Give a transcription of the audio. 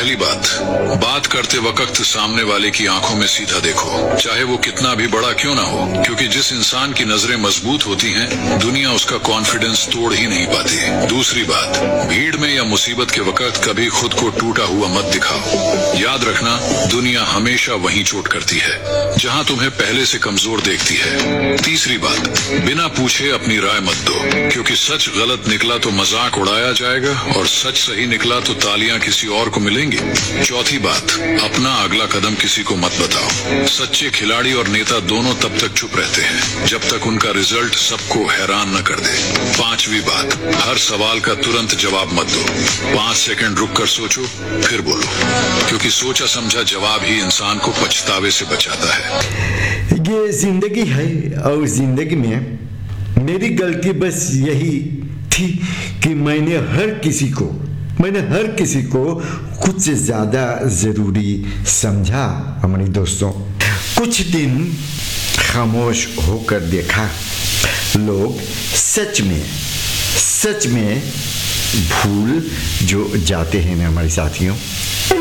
पहली बात करते वक्त सामने वाले की आंखों में सीधा देखो, चाहे वो कितना भी बड़ा क्यों ना हो, क्योंकि जिस इंसान की नजरें मजबूत होती हैं, दुनिया उसका कॉन्फिडेंस तोड़ ही नहीं पाती। दूसरी बात, भीड़ में या मुसीबत के वक्त कभी खुद को टूटा हुआ मत दिखाओ। याद रखना, दुनिया हमेशा वहीं चोट करती है जहां तुम्हें पहले से कमजोर देखती है। तीसरी बात, बिना पूछे अपनी राय मत दो, क्योंकि सच गलत निकला तो मजाक उड़ाया जाएगा और सच सही निकला तो तालियां किसी और को मिलेंगी। चौथी बात, अपना अगला कदम किसी को मत बताओ। सच्चे खिलाड़ी और नेता दोनों तब तक चुप रहते हैं जब तक उनका रिजल्ट सबको हैरान न कर दे। पांचवी बात, हर सवाल का तुरंत जवाब मत दो। 5 सेकंड रुक कर सोचो, फिर बोलो, क्योंकि सोचा समझा जवाब ही इंसान को पछतावे से बचाता है। ये जिंदगी है और जिंदगी में मेरी गलती बस यही थी कि मैंने हर किसी को खुद से ज्यादा जरूरी समझा। हमारे दोस्तों, कुछ दिन खामोश होकर देखा, लोग सच में भूल जो जाते हैं ना हमारे साथियों,